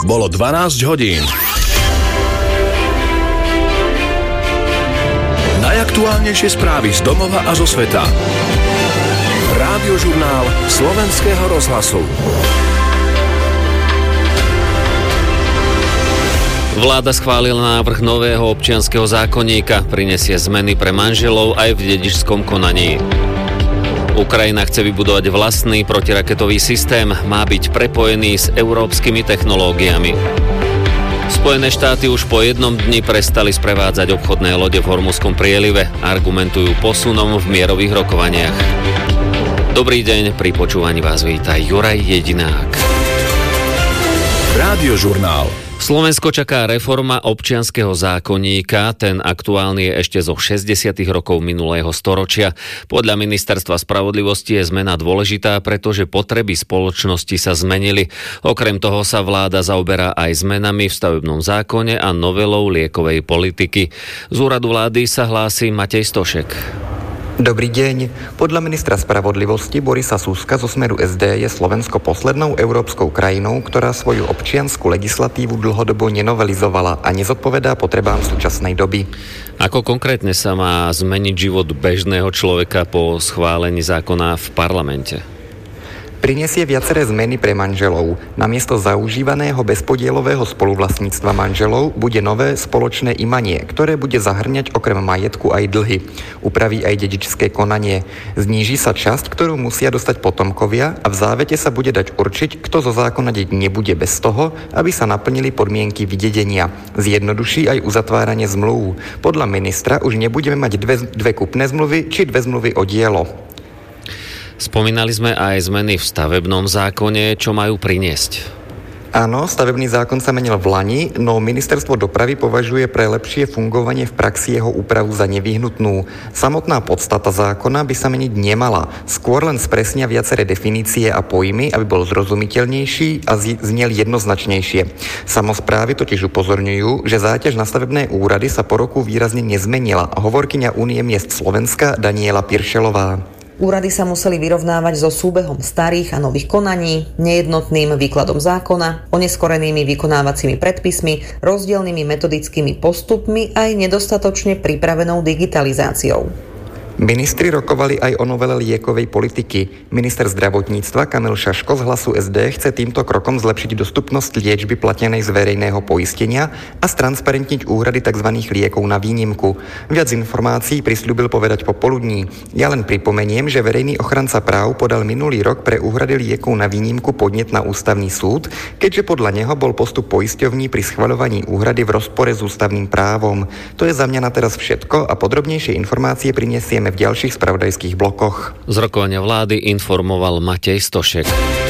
Bolo 12 hodín. Najaktuálnejšie správy z domova a zo sveta. Rádiožurnál Slovenského rozhlasu. Vláda schválila návrh nového občianskeho zákonníka, prinesie zmeny pre manželov aj v dedičskom konaní. Ukrajina chce vybudovať vlastný protiraketový systém, má byť prepojený s európskymi technológiami. Spojené štáty už po jednom dni prestali sprevádzať obchodné lode v Hormuzskom prielive, argumentujú posunom v mierových rokovaniach. Dobrý deň, pri počúvaní vás víta Juraj Jedinák. Rádiožurnál. Slovensko čaká reforma občianskeho zákonníka, ten aktuálny je ešte zo 60. rokov minulého storočia. Podľa Ministerstva spravodlivosti je zmena dôležitá, pretože potreby spoločnosti sa zmenili. Okrem toho sa vláda zaoberá aj zmenami v stavebnom zákone a novelou liekovej politiky. Z úradu vlády sa hlási Matej Stošek. Dobrý deň. Podľa ministra spravodlivosti Borisa Suska zo Smeru SD je Slovensko poslednou európskou krajinou, ktorá svoju občiansku legislatívu dlhodobo nenovelizovala a nezodpovedá potrebám súčasnej doby. Ako konkrétne sa má zmeniť život bežného človeka po schválení zákona v parlamente? Prinesie viaceré zmeny pre manželov. Namiesto zaužívaného bezpodielového spoluvlastníctva manželov bude nové spoločné imanie, ktoré bude zahŕňať okrem majetku aj dlhy. Upraví aj dedičské konanie. Zníži sa časť, ktorú musia dostať potomkovia a v závete sa bude dať určiť, kto zo zákona deť nebude bez toho, aby sa naplnili podmienky vydedenia. Zjednoduší aj uzatváranie zmluv. Podľa ministra už nebudeme mať dve kupné zmluvy či dve zmluvy o dielo. Spomínali sme aj zmeny v stavebnom zákone, čo majú priniesť. Áno, stavebný zákon sa menil v lani, no ministerstvo dopravy považuje pre lepšie fungovanie v praxi jeho úpravu za nevyhnutnú. Samotná podstata zákona by sa meniť nemala. Skôr len spresnia viaceré definície a pojmy, aby bol zrozumiteľnejší a znel jednoznačnejšie. Samosprávy totiž upozorňujú, že záťaž na stavebné úrady sa po roku výrazne nezmenila. Hovorkyňa Únie miest Slovenska Daniela Piršelová. Úrady sa museli vyrovnávať so súbehom starých a nových konaní, nejednotným výkladom zákona, oneskorenými vykonávacími predpismi, rozdielnymi metodickými postupmi aj nedostatočne pripravenou digitalizáciou. Ministri rokovali aj o novele liekovej politiky. Minister zdravotníctva Kamil Šaško z Hlasu SD chce týmto krokom zlepšiť dostupnosť liečby platenej z verejného poistenia a stransparentniť úhrady tzv. Liekov na výnimku. Viac informácií prisľúbil povedať popoludní. Ja len pripomeniem, že verejný ochranca práv podal minulý rok pre úhrady liekov na výnimku podnet na ústavný súd, keďže podľa neho bol postup poisťovní pri schvaľovaní úhrady v rozpore s ústavným právom. To je za mňa na teraz všetko a podrobnejšie informácie prinesieme v ďalších spravodajských blokoch. Z rokovania vlády informoval Matej Stošek.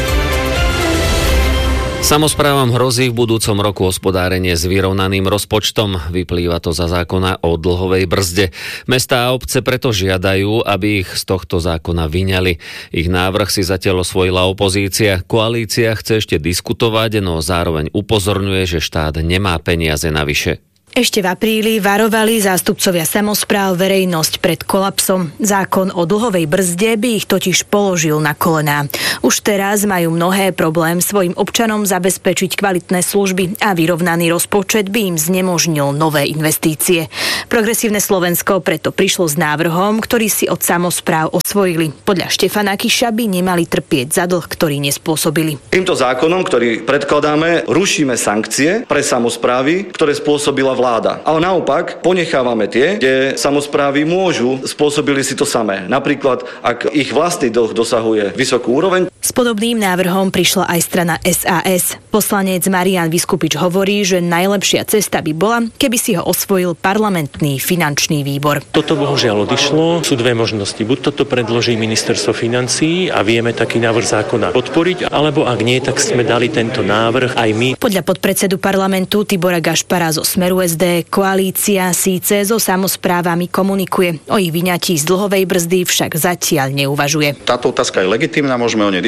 Samosprávam hrozí v budúcom roku hospodárenie s vyrovnaným rozpočtom. Vyplýva to za zákona o dlhovej brzde. Mestá a obce preto žiadajú, aby ich z tohto zákona vyňali. Ich návrh si zatiaľ osvojila opozícia. Koalícia chce ešte diskutovať, no zároveň upozorňuje, že štát nemá peniaze navyše. Ešte v apríli varovali zástupcovia samospráv verejnosť pred kolapsom. Zákon o dlhovej brzde by ich totiž položil na kolená. Už teraz majú mnohé problém svojim občanom zabezpečiť kvalitné služby a vyrovnaný rozpočet by im znemožnil nové investície. Progresívne Slovensko preto prišlo s návrhom, ktorý si od samospráv osvojili. Podľa Štefana Kiša by nemali trpieť za dlh, ktorý nespôsobili. Týmto zákonom, ktorý predkladáme, rušíme sankcie pre samosprávy, ktoré spôsobila vláda. Ale naopak ponechávame tie, kde samosprávy môžu, spôsobili si to samé. Napríklad, ak ich vlastný dlh dosahuje vysokú úroveň. S podobným návrhom prišla aj strana SAS. Poslanec Marián Viskupič hovorí, že najlepšia cesta by bola, keby si ho osvojil parlamentný finančný výbor. Toto bohužiaľ odišlo. Sú dve možnosti. Buď toto predloží ministerstvo financií a vieme taký návrh zákona podporiť, alebo ak nie, tak sme dali tento návrh aj my. Podľa podpredsedu parlamentu Tibora Gašpara zo Smeru SD koalícia síce so samosprávami komunikuje. O ich vyňatí z dlhovej brzdy však zatiaľ neuvažuje. Táto otázka je legitímna, môžeme o nej diskutovať,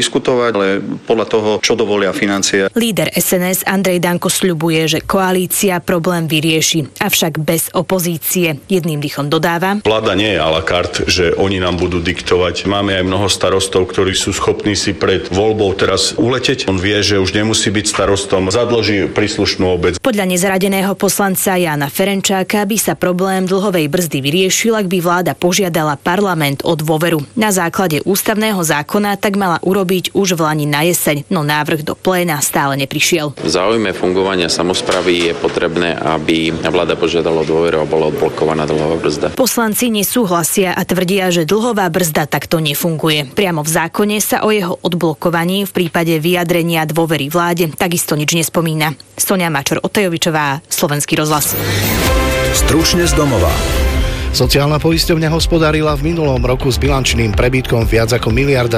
diskutovať, ale podľa toho, čo dovolia financie. Líder SNS Andrej Danko sľubuje, že koalícia problém vyrieši, avšak bez opozície. Jedným dýchom dodáva: Vláda nie je à la carte, že oni nám budú diktovať. Máme aj mnoho starostov, ktorí sú schopní si pred voľbou teraz uleteť. On vie, že už nemusí byť starostom, zadlží príslušnú obec. Podľa nezaradeného poslanca Jána Ferenčáka by sa problém dlhovej brzdy vyriešil, ak by vláda požiadala parlament o dôveru. Na základe ústavného zákona tak mala urobiť už v lani na jeseň, no návrh do pléna stále neprišiel. V záujme fungovania samosprávy je potrebné, aby vláda požiadala o dôveru a bola odblokovaná dlhová brzda. Poslanci nesúhlasia a tvrdia, že dlhová brzda takto nefunguje. Priamo v zákone sa o jeho odblokovaní v prípade vyjadrenia dôvery vláde takisto nič nespomína. Sonia Mačor-Otajovičová, Slovenský rozhlas. Stručne z domova. Sociálna poisťovňa hospodárila v minulom roku s bilančným prebytkom viac ako 1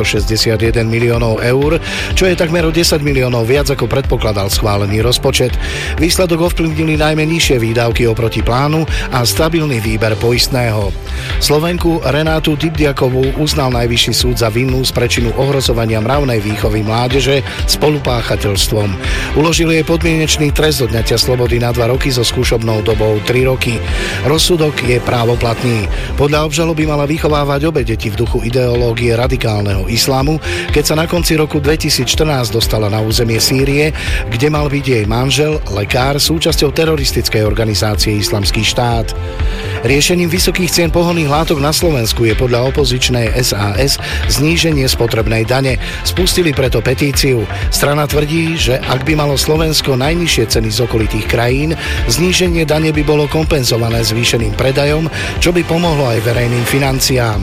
261 miliónov eur, čo je takmer o 10 miliónov viac ako predpokladal schválený rozpočet. Výsledok ovplyvnili najmä nižšie výdavky oproti plánu a stabilný výber poistného. Slovenku Renátu Dibdiakovú uznal Najvyšší súd za vinnú z prečinu ohrozovania mravnej výchovy mládeže spolupáchateľstvom. Uložil jej podmienečný trest odňatia slobody na 2 roky so skúšobnou dobou 3 roky. Rozsudok je právoplatný. Podľa obžaloby mala vychovávať obe deti v duchu ideológie radikálneho islámu, keď sa na konci roku 2014 dostala na územie Sýrie, kde mal byť jej manžel, lekár, súčasťou teroristickej organizácie Islamský štát. Riešením vysokých cien pohonných látok na Slovensku je podľa opozičnej SAS zníženie spotrebnej dane. Spustili preto petíciu. Strana tvrdí, že ak by malo Slovensko najnižšie ceny z okolitých krajín, zníženie dane by bolo kompenzované zvýšeným predajom, čo by pomohlo aj verejným financiám.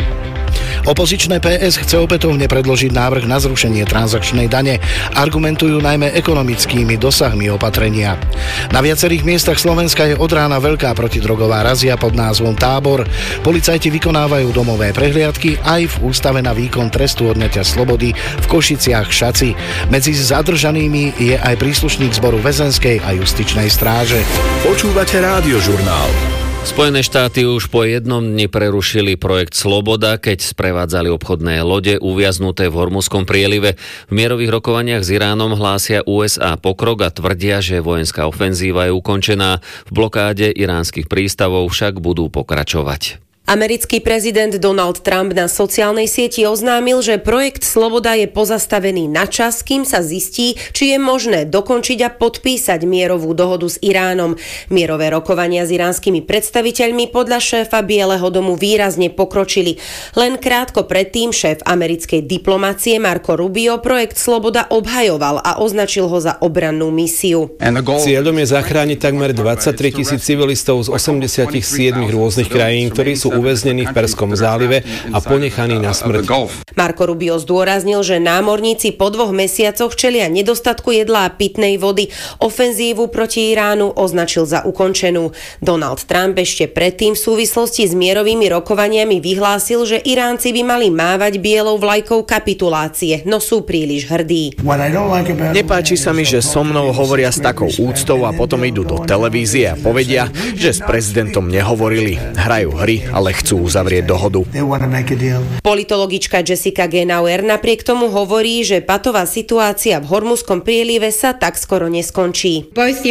Opozičné PS chce opätovne predložiť návrh na zrušenie transakčnej dane. Argumentujú najmä ekonomickými dosahmi opatrenia. Na viacerých miestach Slovenska je od rána veľká protidrogová razia pod názvom Tábor. Policajti vykonávajú domové prehliadky aj v ústave na výkon trestu odňatia slobody v Košiciach Šaci. Medzi zadržanými je aj príslušník zboru väzenskej a justičnej stráže. Počúvate Rádiožurnál. Spojené štáty už po jednom dni prerušili projekt Sloboda, keď sprevádzali obchodné lode uviaznuté v Hormuzskom prielive. V mierových rokovaniach s Iránom hlásia USA pokrok a tvrdia, že vojenská ofenzíva je ukončená. V blokáde iránskych prístavov však budú pokračovať. Americký prezident Donald Trump na sociálnej sieti oznámil, že projekt Sloboda je pozastavený na čas, kým sa zistí, či je možné dokončiť a podpísať mierovú dohodu s Iránom. Mierové rokovania s iránskymi predstaviteľmi podľa šéfa Bieleho domu výrazne pokročili. Len krátko predtým šéf americkej diplomácie Marco Rubio projekt Sloboda obhajoval a označil ho za obrannú misiu. Cieľom je zachrániť takmer 23 000 civilistov z 87 rôznych krajín, ktorí sú uväznení v Perskom zálive a ponechaní na smrť. Marco Rubio zdôraznil, že námorníci po 2 mesiacoch čelia nedostatku jedla a pitnej vody. Ofenzívu proti Iránu označil za ukončenú. Donald Trump ešte predtým v súvislosti s mierovými rokovaniami vyhlásil, že Iránci by mali mávať bielou vlajkou kapitulácie, no sú príliš hrdí. Nepáči sa mi, že so mnou hovoria s takou úctou a potom idú do televízie a povedia, že s prezidentom nehovorili. Hrajú hry, ale chcú uzavrieť dohodu. Politologička Jessica Genauer napriek tomu hovorí, že patová situácia v Hormuzskom prielive sa tak skoro neskončí.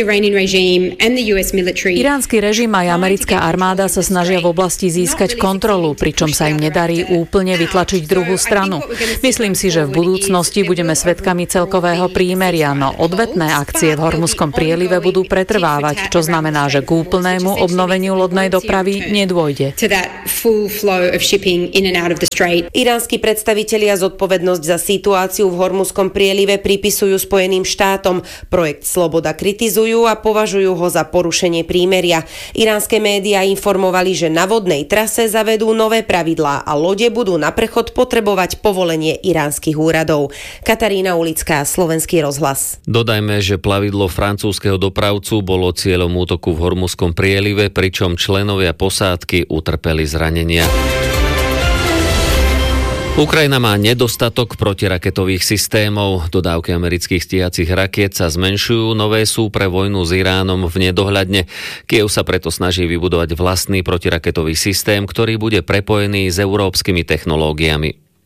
Iránsky režim aj americká armáda sa snažia v oblasti získať kontrolu, pričom sa im nedarí úplne vytlačiť druhú stranu. Myslím si, že v budúcnosti budeme svedkami celkového prímeria, no odvetné akcie v Hormuzskom prielive budú pretrvávať, čo znamená, že k úplnému obnoveniu lodnej dopravy nedôjde. Iránsky predstavitelia zodpovednosť za situáciu v Hormuzskom prielive pripisujú Spojeným štátom. Projekt Sloboda kritizujú a považujú ho za porušenie prímeria. Iránske médiá informovali, že na vodnej trase zavedú nové pravidlá a lode budú na prechod potrebovať povolenie iránskych úradov. Katarína Ulická, Slovenský rozhlas. Dodajme, že plavidlo francúzskeho dopravcu bolo cieľom útoku v Hormuzskom prielive, pričom členovia posádky utrpeli zranenia. Ukrajina má nedostatok protiraketových systémov. Dodávky amerických stíhacích rakiet sa zmenšujú, nové sú pre vojnu s Iránom v nedohľadne. Kyjev sa preto snaží vybudovať vlastný protiraketový systém, ktorý bude prepojený s európskymi technológiami.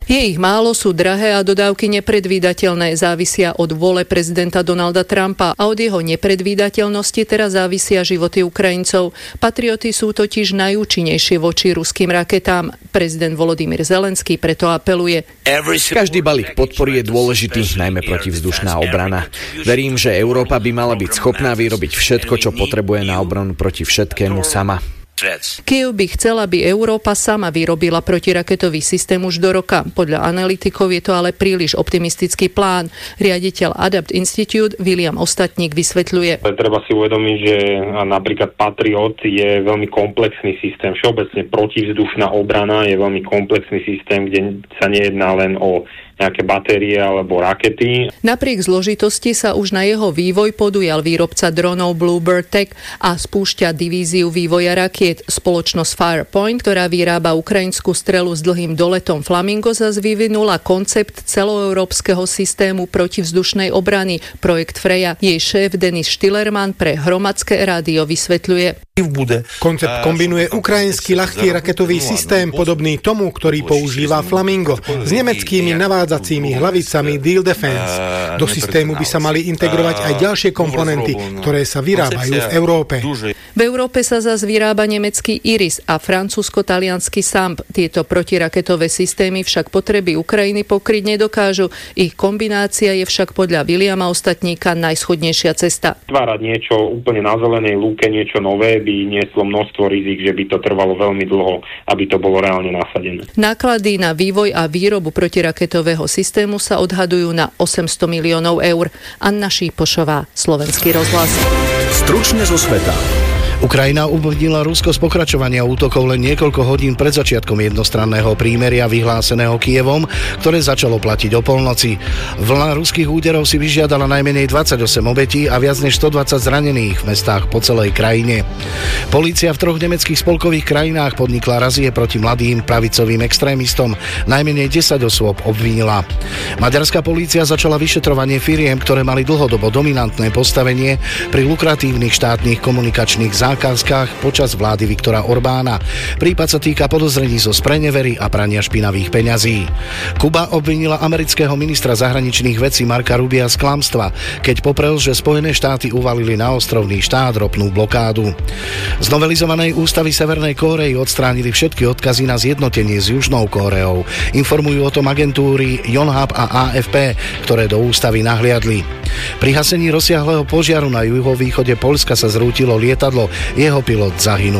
Je ich málo, sú drahé a dodávky nepredvídateľné, závisia od vôle prezidenta Donalda Trumpa a od jeho nepredvídateľnosti teraz závisia životy Ukrajincov. Patrioti sú totiž najúčinnejšie voči ruským raketám. Prezident Volodymyr Zelenský preto apeluje. Každý balík podpory je dôležitý, najmä protivzdušná obrana. Verím, že Európa by mala byť schopná vyrobiť všetko, čo potrebuje na obranu proti všetkému sama. Kyjev by chcel, aby Európa sama vyrobila protiraketový systém už do roka. Podľa analytikov je to ale príliš optimistický plán. Riaditeľ Adapt Institute William Ostatník vysvetľuje. Treba si uvedomiť, že napríklad Patriot je veľmi komplexný systém. Všeobecne protivzdušná obrana je veľmi komplexný systém, kde sa nejedná len o nejaké batérie alebo rakety. Napriek zložitosti sa už na jeho vývoj podujal výrobca dronov Bluebird Tech a spúšťa divíziu vývoja rakiet. Spoločnosť Firepoint, ktorá vyrába ukrajinskú strelu s dlhým doletom Flamingo, zas vyvinula koncept celoeurópskeho systému protivzdušnej obrany, projekt Freja. Jej šéf Denis Štilerman pre Hromadské rádio vysvetľuje. Koncept kombinuje ukrajinský ľahký raketový systém podobný tomu, ktorý používa Flamingo, s nemeckými navádzacími hlavicami Deal Defense. Do systému by sa mali integrovať aj ďalšie komponenty, ktoré sa vyrábajú v Európe. V Európe sa zas vyrába nemecký Iris a francúzsko-taliansky SAMP. Tieto protiraketové systémy však potreby Ukrajiny pokryť nedokážu. Ich kombinácia je však podľa Williama Ostatníka najschodnejšia cesta. Tvárať niečo úplne na zelenej lúke, niečo nové, by nieslo množstvo rizik, že by to trvalo veľmi dlho, aby to bolo reálne nasadené. Náklady na vývoj a výrobu protiraketového systému sa odhadujú na 800 miliónov eur. Anna Šípošová, Slovenský rozhlas. Stručne zo sveta. Ukrajina obvinila Rusko z pokračovania útokov len niekoľko hodín pred začiatkom jednostranného prímeria vyhláseného Kyjevom, ktoré začalo platiť o polnoci. Vlna ruských úderov si vyžiadala najmenej 28 obetí a viac než 120 zranených v mestách po celej krajine. Polícia v 3 nemeckých spolkových krajinách podnikla razie proti mladým pravicovým extrémistom. Najmenej 10 osôb obvinila. Maďarská polícia začala vyšetrovanie firiem, ktoré mali dlhodobo dominantné postavenie pri lukratívnych štátnych komunikačných zákazkách počas vlády Viktora Orbána. Prípad sa týka podozrení zo sprenevery a prania špinavých peňazí. Kuba obvinila amerického ministra zahraničných vecí Marca Rubia z klamstva, keď poprel, že Spojené štáty uvalili na ostrovný štát ropnú blokádu. Z novelizovanej ústavy Severnej Kórey odstránili všetky odkazy na zjednotenie s Južnou Kóreou. Informujú o tom agentúry Yonhap a AFP, ktoré do ústavy nahliadli. Pri hasení rozsiahleho požiaru na juhovýchode Poľska sa zrútilo lietadlo. Jeho pilot zahynul.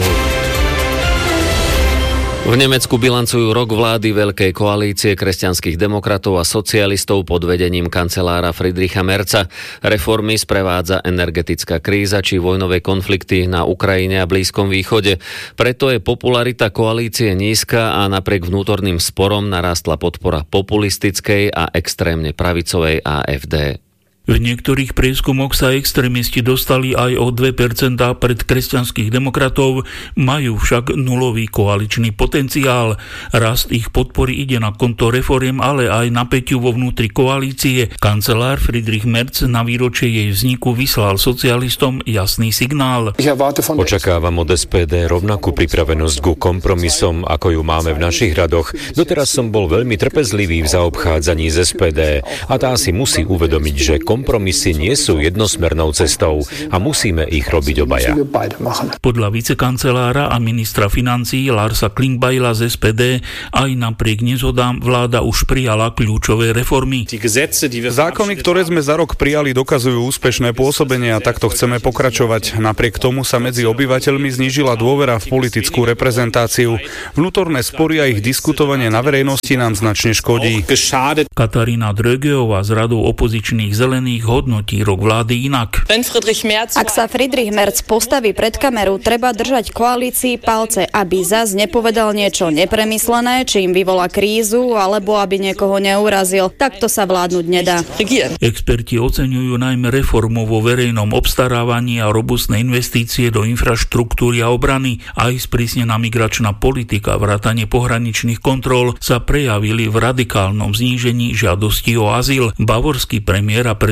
V Nemecku bilancujú rok vlády Veľkej koalície kresťanských demokratov a socialistov pod vedením kancelára Friedricha Merza. Reformy sprevádza energetická kríza či vojnové konflikty na Ukrajine a Blízkom východe. Preto je popularita koalície nízka a napriek vnútorným sporom narástla podpora populistickej a extrémne pravicovej AfD. V niektorých prieskumoch sa extrémisti dostali aj o 2% pred kresťanských demokratov, majú však nulový koaličný potenciál. Rast ich podpory ide na konto reforiem, ale aj napätiu vo vnútri koalície. Kancelár Friedrich Merz na výročie jej vzniku vyslal socialistom jasný signál. Očakávam od SPD rovnakú pripravenosť ku kompromisom, ako ju máme v našich radoch. Doteraz som bol veľmi trpezlivý v zaobchádzaní z SPD a tá si musí uvedomiť, že kompromisy nie sú jednosmernou cestou a musíme ich robiť obaja. Podľa vicekancelára a ministra financií Larsa Klingbeila z SPD aj napriek nezhodám vláda už prijala kľúčové reformy. Zákony, ktoré sme za rok prijali, dokazujú úspešné pôsobenie a takto chceme pokračovať. Napriek tomu sa medzi obyvateľmi znížila dôvera v politickú reprezentáciu. Vnútorné spory a ich diskutovanie na verejnosti nám značne škodí. Katarína Drögeová z radou opozičných zelených hodnotí rok vlády inak. Ak sa Friedrich Merz postaví pred kameru, treba držať koalícii palce, aby zas nepovedal niečo nepremyslené, či im vyvolá krízu, alebo aby niekoho neurazil. Takto sa vládnuť nedá. Experti oceňujú najmä reformu vo verejnom obstarávaní a robustné investície do infraštruktúry a obrany. Aj sprísnená migračná politika, vrátane pohraničných kontrol sa prejavili v radikálnom znížení žiadosti o azyl. Bavorský premiér a predseda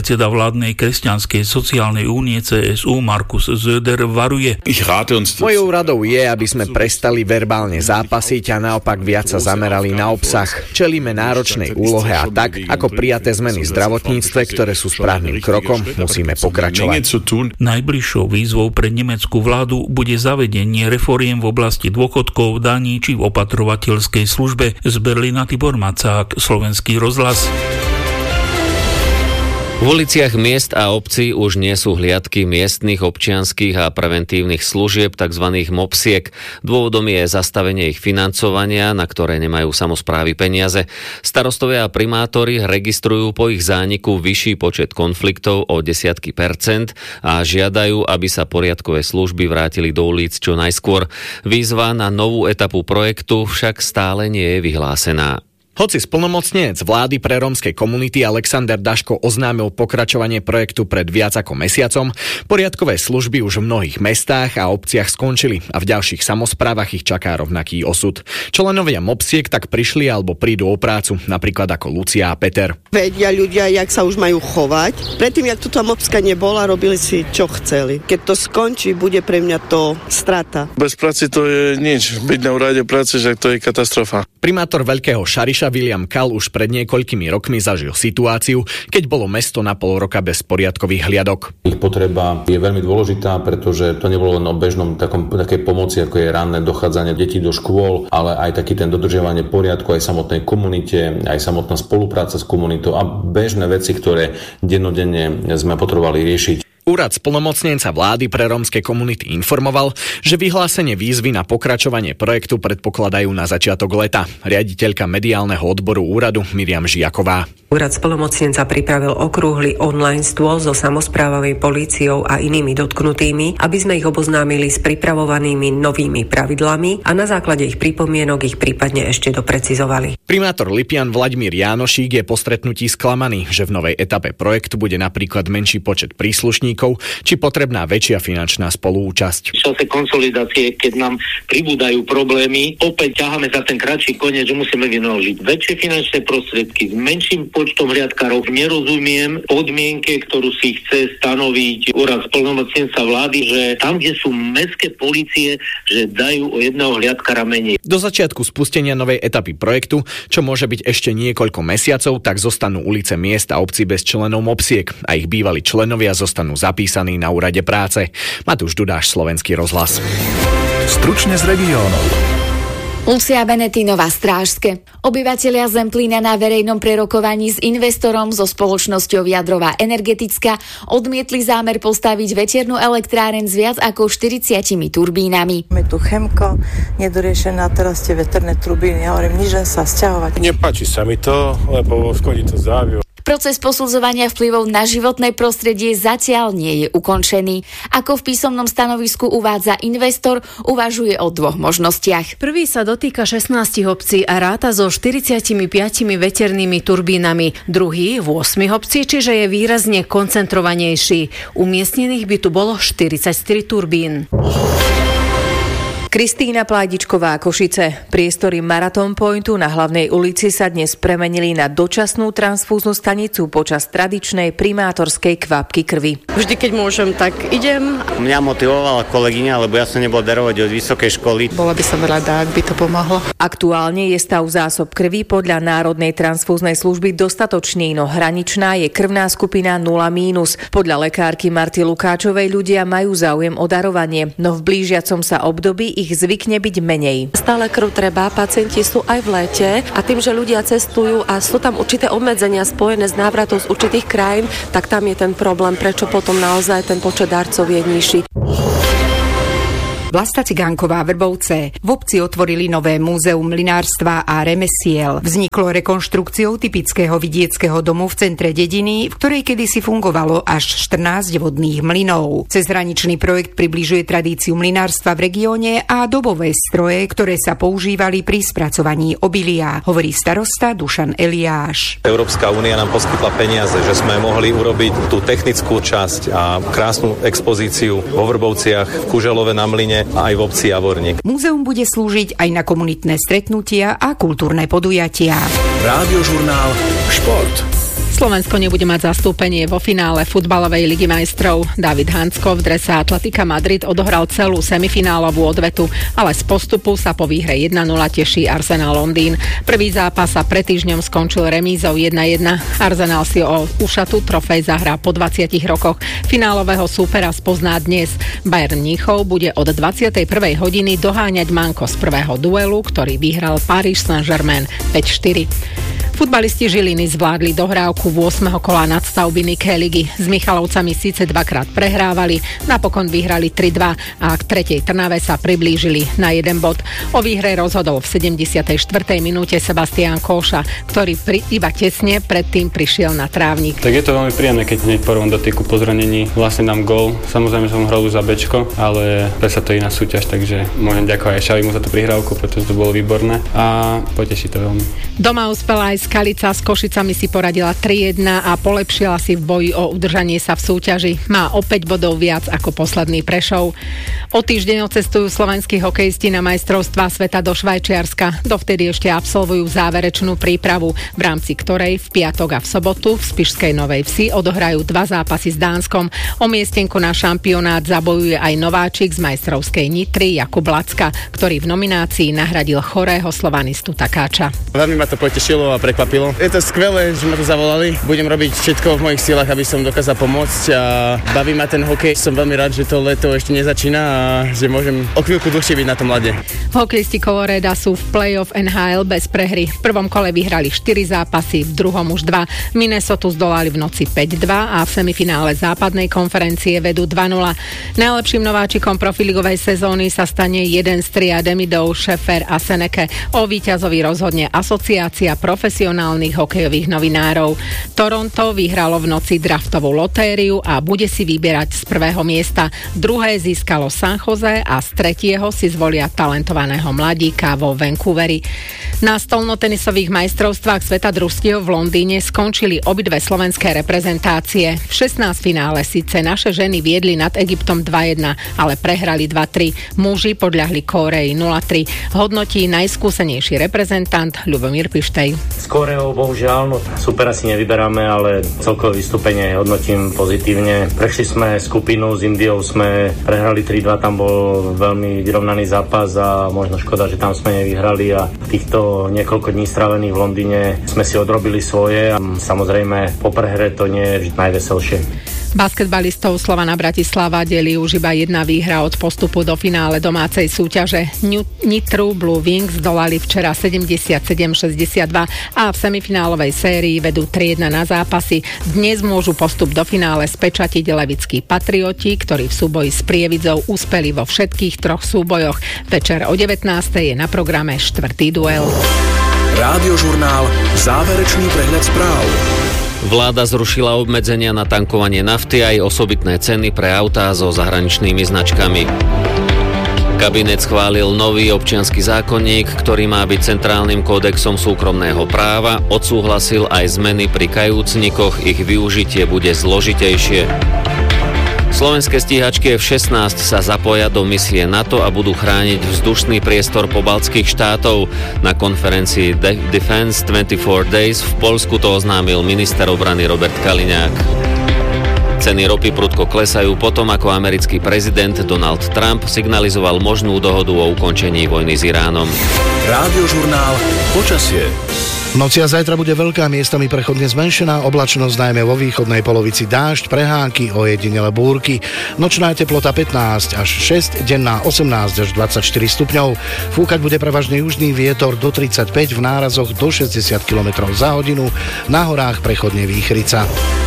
predseda vládnej kresťanskej sociálnej únie CSU Markus Söder varuje. Mojou radou je, aby sme prestali verbálne zápasiť a naopak viac sa zamerali na obsah. Čelíme náročnej úlohe a tak, ako prijaté zmeny v zdravotníctve, ktoré sú správnym krokom, musíme pokračovať. Najbližšou výzvou pre nemeckú vládu bude zavedenie reforiem v oblasti dôchodkov, daní či v opatrovateľskej službe. Z Berlína Tibor Macák, Slovenský rozhlas. V uliciach miest a obcí už nie sú hliadky miestnych občianskych a preventívnych služieb, tzv. MOPSiek. Dôvodom je zastavenie ich financovania, na ktoré nemajú samosprávy peniaze. Starostovia a primátori registrujú po ich zániku vyšší počet konfliktov o desiatky percent a žiadajú, aby sa poriadkové služby vrátili do ulic čo najskôr. Výzva na novú etapu projektu však stále nie je vyhlásená. Hoci splnomocnenec vlády pre rómskej komunity Alexander Daško oznámil pokračovanie projektu pred viac ako mesiacom, poriadkové služby už v mnohých mestách a obciach skončili a v ďalších samosprávach ich čaká rovnaký osud. Členovia MOPSiek tak prišli alebo prídu o prácu, napríklad ako Lucia a Peter. Vedia ľudia, jak sa už majú chovať. Predtým, jak tuto MOPSka nebola, robili si, čo chceli. Keď to skončí, bude pre mňa to strata. Bez práce to je nič. Byť na úrade práce, že to je katastrofa. Primátor Veľkého Šariša William Kal už pred niekoľkými rokmi zažil situáciu, keď bolo mesto na pol roka bez poriadkových hliadok. Ich potreba je veľmi dôležitá, pretože to nebolo len o bežnom takej pomoci, ako je ranné dochádzanie detí do škôl, ale aj taký ten dodržiavanie poriadku aj samotnej komunite, aj samotná spolupráca s komunitou a bežné veci, ktoré dennodenne sme potrebovali riešiť. Úrad splnomocnenca vlády pre rómske komunity informoval, že vyhlásenie výzvy na pokračovanie projektu predpokladajú na začiatok leta. Riaditeľka mediálneho odboru úradu Miriam Žiaková. Úrad splnomocnenca pripravil okrúhly online stôl so samosprávovou políciou a inými dotknutými, aby sme ich oboznámili s pripravovanými novými pravidlami a na základe ich pripomienok ich prípadne ešte doprecizovali. Primátor Lipian Vladimír Jánošík je po stretnutí sklamaný, že v novej etape projektu bude napríklad menší počet príslušníkov či potrebná väčšia finančná spoluúčasť. V čase konsolidácie, keď nám pribúdajú problémy, opäť ťaháme za ten kratší koniec, že musíme vynaložiť väčšie finančné prostriedky s menším počtom hliadkarov. Nerozumiem podmienke, ktorú si chce stanoviť úrad splnomocnenca vlády, že tam, kde sú mestské polície, že dajú o jedného hliadkara menej. Do začiatku spustenia novej etapy projektu, čo môže byť ešte niekoľko mesiacov, tak zostanú ulice miest a obcí bez členov MOPSiek a ich bývalí členovia zostanú zapísaní na úrade práce. Matúš Dudáš, Slovenský rozhlas. Stručne z regiónov. Lucia Benetínová, Strážske. Obyvatelia Zemplína na verejnom prerokovaní s investorom so spoločnosťou Jadrová energetická odmietli zámer postaviť veternú elektráreň s viac ako 40 turbínami. Je tu Chemko, nedoriešená, teraz tie veterné turbíny. Ja hovorím, nič len sa sťahovať. Nepáči sa mi to, lebo škodí to zdraviu. Proces posudzovania vplyvov na životné prostredie zatiaľ nie je ukončený. Ako v písomnom stanovisku uvádza investor, uvažuje o dvoch možnostiach. Prvý sa dotýka 16 obcí a ráta so 45 veternými turbínami. Druhý 8 obcí, čiže je výrazne koncentrovanejší. Umiestnených by tu bolo 43 turbín. Kristína Pládičková, Košice. Priestory Marathon Pointu na hlavnej ulici sa dnes premenili na dočasnú transfúznu stanicu počas tradičnej primátorskej kvapky krvi. Vždy, keď môžem, tak idem. Mňa motivovala kolegyňa, lebo ja som nebol darovať od vysokej školy. Bola by som rada, ak by to pomohlo. Aktuálne je stav zásob krvi podľa Národnej transfúznej služby dostatočný, no hraničná je krvná skupina 0-. Podľa lekárky Marty Lukáčovej ľudia majú záujem o darovanie, no v blížiacom sa období ich zvykne byť menej. Stále krv treba, pacienti sú aj v lete a tým, že ľudia cestujú a sú tam určité obmedzenia spojené s návratom z určitých krajín, tak tam je ten problém, prečo potom naozaj ten počet darcov je nižší. Vlasta Cigánková, Vrbovce. V obci otvorili nové múzeum mlynárstva a remesiel. Vzniklo rekonštrukciou typického vidieckého domu v centre dediny, v ktorej kedysi fungovalo až 14 vodných mlynov. Cezhraničný projekt približuje tradíciu mlynárstva v regióne a dobové stroje, ktoré sa používali pri spracovaní obilia, hovorí starosta Dušan Eliáš. Európska únia nám poskytla peniaze, že sme mohli urobiť tú technickú časť a krásnu expozíciu vo Vrbovciach, v Kuželove na mlyne a aj v obci Javorník. Múzeum bude slúžiť aj na komunitné stretnutia a kultúrne podujatia. Rádiožurnál Šport. Slovensko nebude mať zastúpenie vo finále futbalovej ligy majstrov. David Hansko v drese Atletika Madrid odohral celú semifinálovú odvetu, ale z postupu sa po výhre 1-0 teší Arsenal Londýn. Prvý zápas sa pred týždňom skončil remízou 1-1. Arsenal si o ušatú trofej zahrá po 20 rokoch. Finálového súpera spozná dnes. Bayern Mníchov bude od 21. hodiny doháňať manko z prvého duelu, ktorý vyhral Paris Saint-Germain 5-4. Futbalisti Žiliny zvládli dohrávku 8. kola nadstavby Nike ligy. S Michalovcami síce dvakrát prehrávali, napokon vyhrali 3-2 a k tretej Trnave sa priblížili na 1 bod. O výhre rozhodol v 74. minúte Sebastián Kóša, ktorý iba tesne predtým prišiel na trávnik. Tak je to veľmi príjemné, keď hneď po prvom dotyku po zranení vlastne dám gól. Samozrejme som hral už za bečko, ale predsa to je iná súťaž, takže môžem ďakovať Šavimu za tú prihrávku, pretože to bolo výborné a poteší to veľmi. Doma uspela aj Skalica, s Košicami si poradila 3-1 a polepšila si v boji o udržanie sa v súťaži. Má o 5 bodov viac ako posledný Prešov. O týždeň odcestujú slovenskí hokejisti na majstrovstvá sveta do Švajčiarska. Dovtedy ešte absolvujú záverečnú prípravu, v rámci ktorej v piatok a v sobotu v Spišskej Novej Vsi odohrajú 2 zápasy s Dánskom. O miestenku na šampionát zabojuje aj nováčik z majstrovskej Nitry Jakub Lacka, ktorý v nominácii nahradil chorého slovanistu Takáča. Veľmi ma to potešilo a prekvapilo. Je to skvelé, že ma tu zavolali. Budem robiť všetko v mojich silách, aby som dokázal pomôcť a baví ma ten hokej. Som veľmi rád, že to leto ešte nezačína a že môžem o chvíľku dlhšie byť na tom ľade. Hokejisti Coloreda sú v play-off NHL bez prehry. V prvom kole vyhrali 4 zápasy, v druhom už 2. Minnesotu zdolali v noci 5-2 a v semifinále západnej konferencie vedú 2-0. Najlepším nováčikom profiligovej sezóny sa stane jeden z tria Demidov, Šefer a Seneke. O víťazovi rozhodne Asociácia profesionálnych hokejových novinárov. Toronto vyhralo v noci draftovú lotériu a bude si vyberať z prvého miesta. Druhé získalo San Jose a z tretieho si zvolia talentovaného mladíka vo Vancouveri. Na stolnotenisových majstrovstvách sveta družstiev v Londýne skončili obidve slovenské reprezentácie. V 16 finále síce naše ženy viedli nad Egyptom 2-1, ale prehrali 2-3. Muži podľahli Kóreji 0-3. Hodnotí najskúsenejší reprezentant Ľubomír Pištej. S Kóreou bohužiaľ, supera si nevyberáme, ale celkové vystúpenie hodnotím pozitívne. Prešli sme skupinu, s Indiou sme prehrali 3-2, tam bol veľmi vyrovnaný zápas a možno škoda, že tam sme nevyhrali a týchto niekoľko dní strávených v Londýne sme si odrobili svoje a samozrejme po prehre to nie je vždy najveselšie. Basketbalistov Slovana Bratislava delí už iba jedna výhra od postupu do finále domácej súťaže. Nitru Blue Wings zdolali včera 77-62 a v semifinálovej sérii vedú 3-1 na zápasy. Dnes môžu postup do finále spečatiť levickí Patrioti, ktorí v súboji s Prievidzou uspeli vo všetkých 3 súbojoch. Večer o 19. je na programe 4. duel. Rádiožurnál, záverečný prehľad správ. Vláda zrušila obmedzenia na tankovanie nafty aj osobitné ceny pre autá so zahraničnými značkami. Kabinet schválil nový občiansky zákonník, ktorý má byť centrálnym kódexom súkromného práva, odsúhlasil aj zmeny pri kajúcnikoch, ich využitie bude zložitejšie. Slovenské stíhačky F-16 sa zapoja do misie NATO a budú chrániť vzdušný priestor pobaltských štátov. Na konferencii Defense 24 Days v Poľsku to oznámil minister obrany Robert Kaliňák. Ceny ropy prudko klesajú potom, ako americký prezident Donald Trump signalizoval možnú dohodu o ukončení vojny s Iránom. Rádiožurnál počasie. V noci a zajtra bude veľká, miestami prechodne zmenšená oblačnosť, najmä vo východnej polovici dážď, prehánky, ojedinele búrky. Nočná teplota 15 až 6, denná 18 až 24 stupňov. Fúkať bude prevažne južný vietor do 35, v nárazoch do 60 km za hodinu, na horách prechodne výchrica.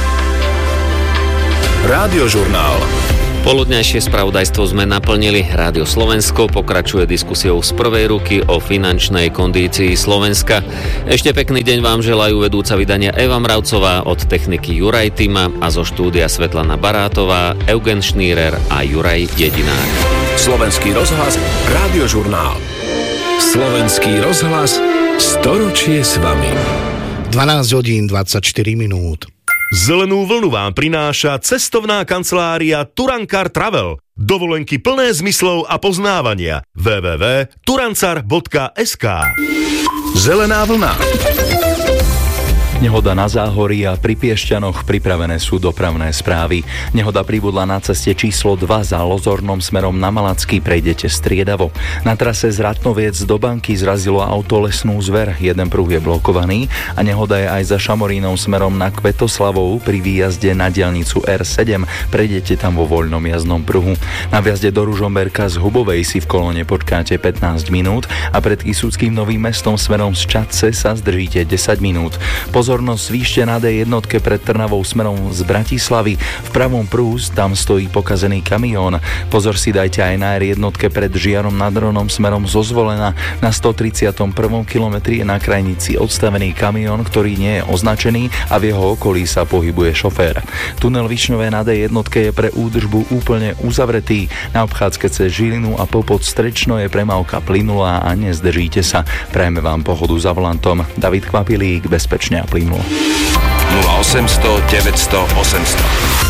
Rádiožurnál. Poludňajšie spravodajstvo sme naplnili. Rádio Slovensko pokračuje diskusiou z prvej ruky o finančnej kondícii Slovenska. Ešte pekný deň vám želajú vedúca vydania Eva Mravcová, od techniky Juraj Tima a zo štúdia Svetlana Barátová, Eugen Šnírer a Juraj Jedinák. Slovenský rozhlas, Rádiožurnál. Slovenský rozhlas, storočie s vami. 12 hodín 24 minút. Zelenú vlnu vám prináša cestovná kancelária Turankar Travel. Dovolenky plné zmyslov a poznávania. www.turancar.sk. Zelená vlna. Nehoda na Záhorí a pri Piešťanoch, pripravené sú dopravné správy. Nehoda pribudla na ceste číslo 2 za Lozornom smerom na Malacký, prejdete striedavo. Na trase z Ratnoviec do Banky zrazilo auto lesnú zver, jeden pruh je blokovaný a nehoda je aj za Šamorínom smerom na Kvetoslavou pri výjazde na diaľnicu R7, prejdete tam vo voľnom jazdnom pruhu. Na vjazde do Ružomberka z Hubovej si v kolóne počkáte 15 minút a pred Kysuckým Novým Mestom smerom z Čadce sa zdržíte 10 minút. Pozornosť zvýšte na D1 pred Trnavou smerom z Bratislavy. V pravom pruhu tam stojí pokazený kamión. Pozor si dajte aj na R1 pred Žiarom nad Hronom smerom zo Zvolena. Na 131. kilometri je na krajnici odstavený kamión, ktorý nie je označený a v jeho okolí sa pohybuje šofér. Tunel Višňové na D1 je pre údržbu úplne uzavretý. Na obchádzke cez Žilinu a popod Strečno je premávka plynulá a nezdržíte sa. Prajeme vám pohodu za volantom. David Kvapilík, bezpečne a plynulo. 0800 900 800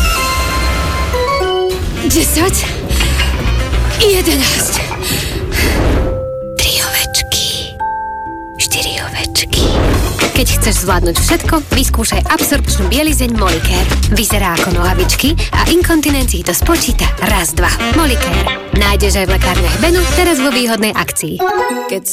10 11 3 ovečky 4 ovečky. Keď chceš zvládnuť všetko, vyskúšaj absorpčnú bielizeň Molicare. Vyzerá ako nohavičky a inkontinencii to spočíta raz, dva. Molicare. Nájdeš aj v lekárniach Benu, teraz vo výhodnej akcii. Keď